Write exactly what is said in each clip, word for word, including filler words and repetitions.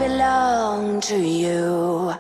belong to you.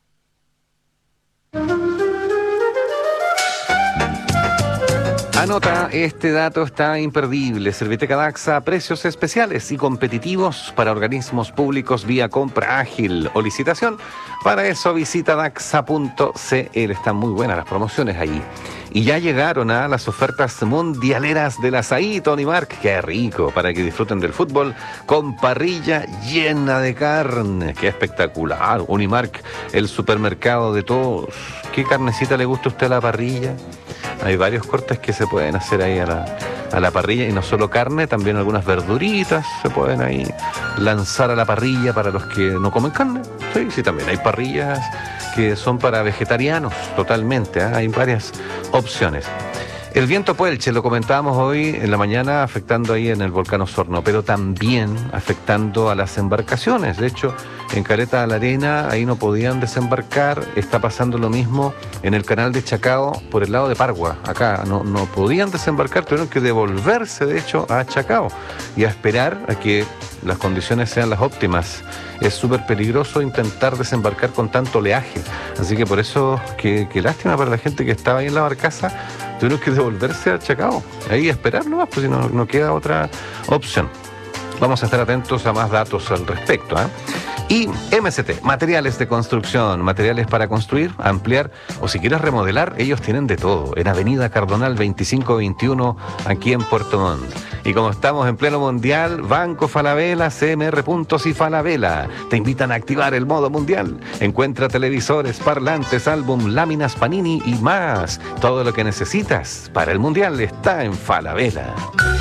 Anota, este dato está imperdible. Serviteca Daxa, precios especiales y competitivos para organismos públicos vía compra ágil o licitación. Para eso visita daxa punto c l. Están muy buenas las promociones ahí. Y ya llegaron a las ofertas mundialeras del asaíto Unimark. ¡Qué rico! Para que disfruten del fútbol con parrilla llena de carne. ¡Qué espectacular! Unimark, el supermercado de todos. ¿Qué carnecita le gusta a usted a la parrilla? Hay varios cortes que se pueden hacer ahí a la, a la parrilla, y no solo carne, también algunas verduritas se pueden ahí lanzar a la parrilla para los que no comen carne. Sí, sí, también hay parrillas que son para vegetarianos totalmente, ¿eh? Hay varias opciones. El viento Puelche, lo comentábamos hoy en la mañana, afectando ahí en el volcán Osorno, pero también afectando a las embarcaciones. De hecho, en Caleta de la Arena, ahí no podían desembarcar. Está pasando lo mismo en el canal de Chacao, por el lado de Pargua. Acá no, no podían desembarcar, tuvieron que devolverse, de hecho, a Chacao y a esperar a que las condiciones sean las óptimas. Es súper peligroso intentar desembarcar con tanto oleaje. Así que por eso, qué, qué lástima para la gente que estaba ahí en la barcaza. Tuvieron que devolverse a Chacao. Ahí a esperar nomás, pues si no, no queda otra opción. Vamos a estar atentos a más datos al respecto, ¿eh? Y M C T, materiales de construcción, materiales para construir, ampliar o si quieres remodelar, ellos tienen de todo. En Avenida Cardonal veinticinco veintiuno, aquí en Puerto Montt. Y como estamos en pleno mundial, Banco Falabella, C M R Puntos y Falabella te invitan a activar el modo mundial. Encuentra televisores, parlantes, álbum, láminas, Panini y más. Todo lo que necesitas para el mundial está en Falabella.